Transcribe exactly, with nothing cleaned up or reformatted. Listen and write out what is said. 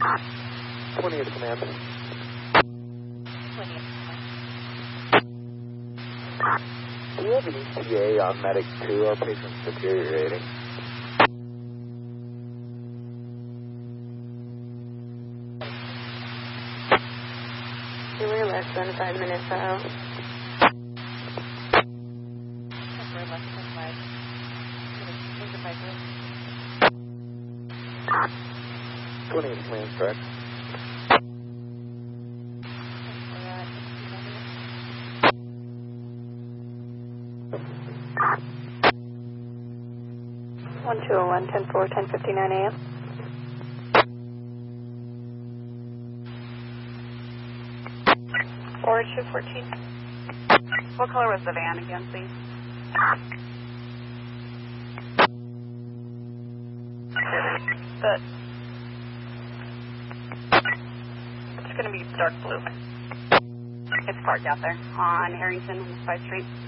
twentieth command. twentieth command. Do you have an E T A on Medic two? Our patient's deteriorating. We're less than five minutes out. We're less than five. Where's the five minutes? twentieth command, correct. one two oh one, ten four, ten fifty-nine a m four two fourteen. What color was the van again, please? The, it's going to be dark blue. It's parked out there on Harrington on Spy Street.